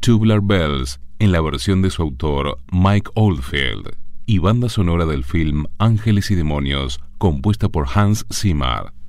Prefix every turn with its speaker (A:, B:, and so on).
A: Tubular Bells, en la versión de su autor Mike Oldfield, y banda sonora del film Ángeles y Demonios, compuesta por Hans Zimmer.